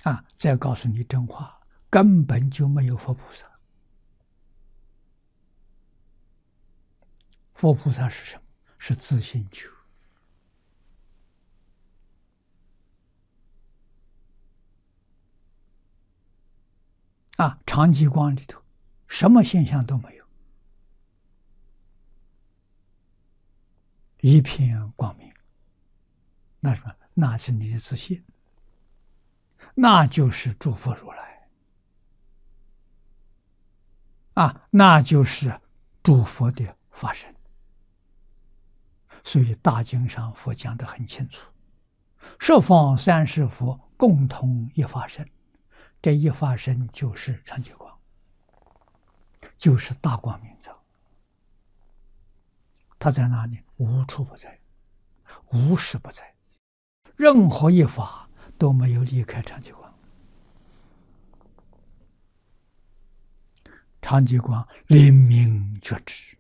再告诉你真话，根本就没有佛菩萨。佛菩萨是什么？是自性觉。常寂光里头，什么现象都没有，一片光明。那什么？那是你的自信，那就是诸佛如来那就是诸佛的法身。所以大经上佛讲得很清楚，十方三世佛共同一法身，这一法身就是常寂光，就是大光明照。它在哪里？无处不在，无时不在，任何一法都没有离开常寂光。常寂光灵明觉知，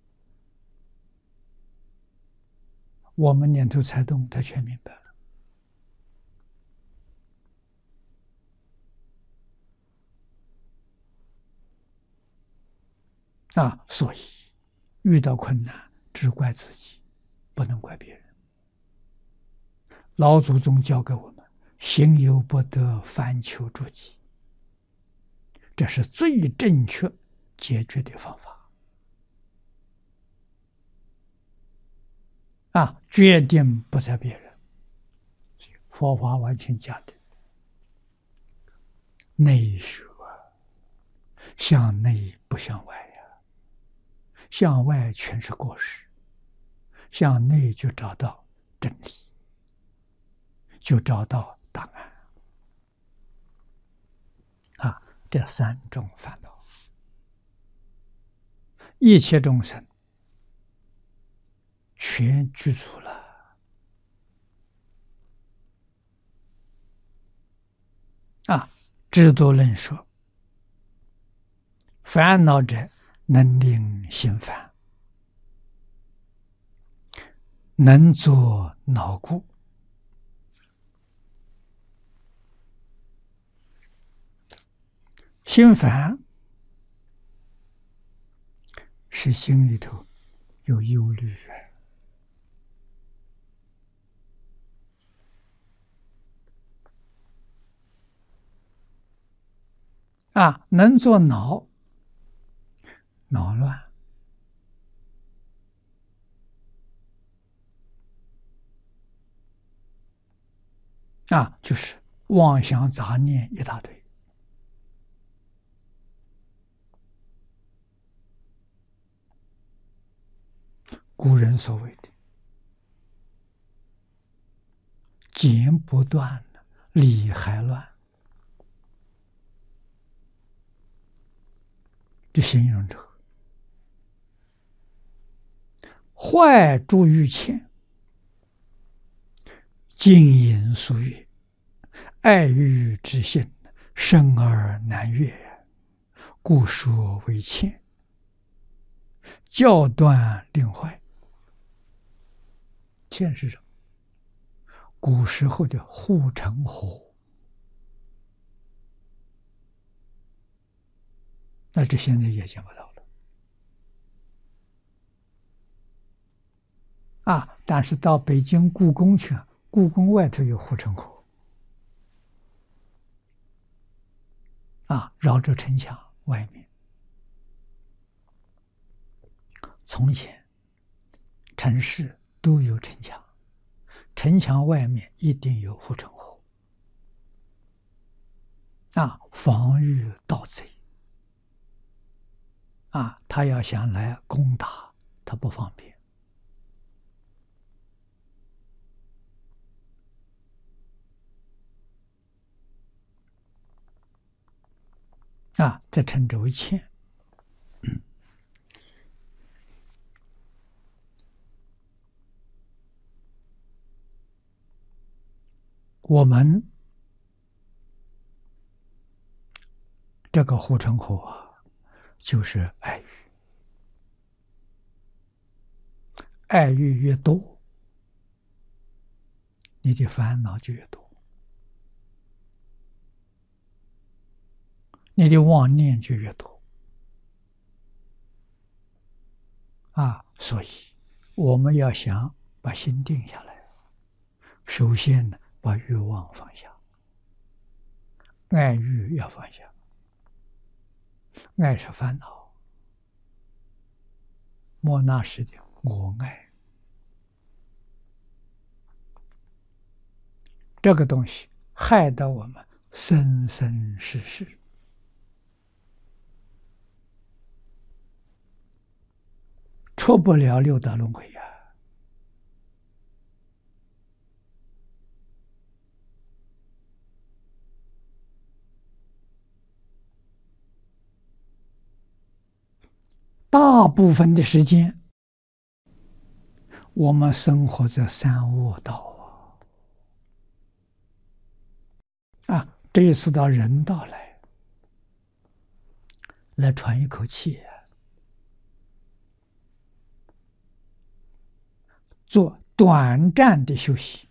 我们念头才动，他全明白了所以遇到困难只怪自己，不能怪别人。老祖宗教给我们行有不得，反求诸己，这是最正确解决的方法决定不在别人。佛法完全讲的内学，向内不向外向外全是过失，向内就找到真理，就找到答案这三种烦恼，一切众生全具足了知多论说，烦恼者能令心烦，能作恼故。心烦是心里头有忧虑能作恼，恼乱就是妄想杂念一大堆。古人所谓的剪不断，理还乱，就形容这个坏诸于前，金银俗月，爱欲之心，生而难越，故说为欠，教断令坏。欠是什么？古时候的护城河，那这现在也见不到了但是到北京故宫去，故宫外头有护城河绕着城墙外面。从前城市都有城墙，城墙外面一定有护城河防御盗贼他要想来攻打，他不方便这称之为欠。我们这个护城河就是爱欲，爱欲越多，你的烦恼就越多你的妄念就越多所以我们要想把心定下来，首先呢，把欲望放下，爱欲要放下。爱是烦恼，莫那时的我爱，这个东西害得我们生生世世出不了六道轮回呀。大部分的时间，我们生活在三恶道这一次到人道来喘一口气做短暂的休息。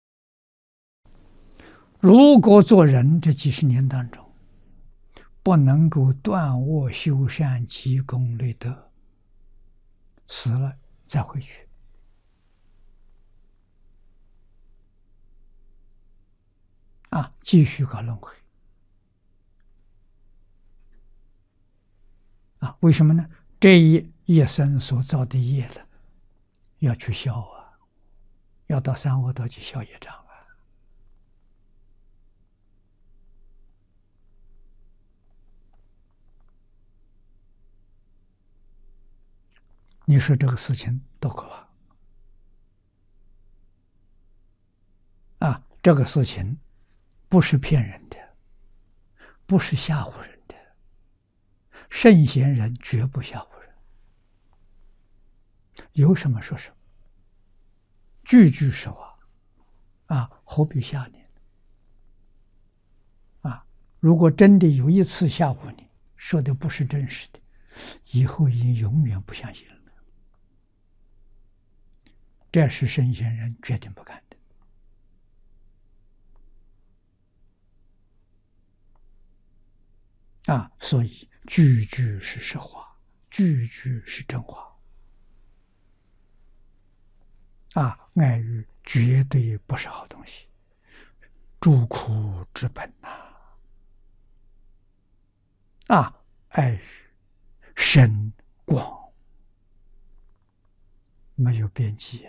如果做人这几十年当中不能够断恶修善积功累德，死了再回去继续搞轮回为什么呢？这一生所造的业了，要去消要到三恶道去消业障你说这个事情多可怕这个事情不是骗人的，不是吓唬人的，圣贤人绝不吓唬人，有什么说什么，句句实话何必吓你如果真的有一次吓唬你，说的不是真实的，以后你永远不相信了。这是圣贤人决定不干的所以句句是实话，句句是真话爱欲绝对不是好东西，诸苦之本爱欲深广，没有边际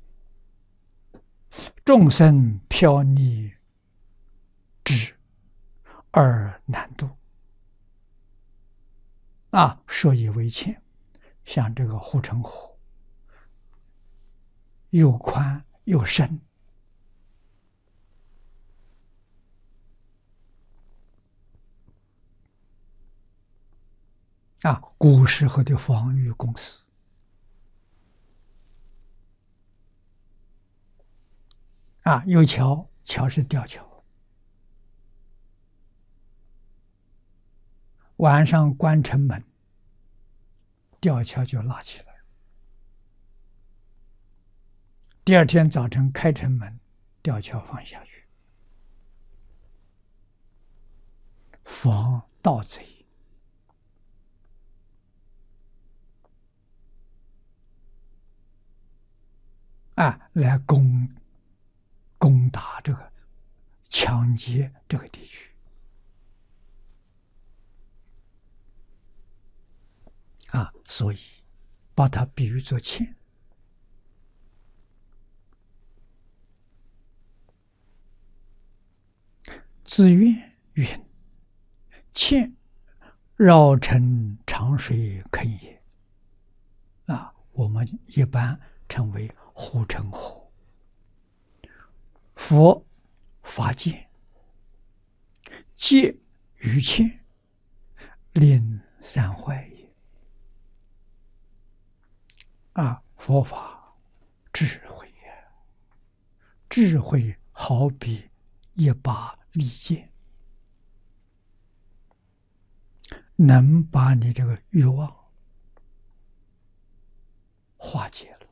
众生飘溺智而难度说以为浅，像这个护城河，又宽又深古时候的防御工事有桥，桥是吊桥，晚上关城门，吊桥就拉起来，第二天早晨开城门，吊桥放下去，防盗贼来攻打这个抢劫这个地区所以把它比喻作欠。自愿云：欠绕城长水坑也我们一般称为护城河。佛法界戒于欠，令三坏也佛法智慧智慧好比一把利剑，能把你这个欲望化解了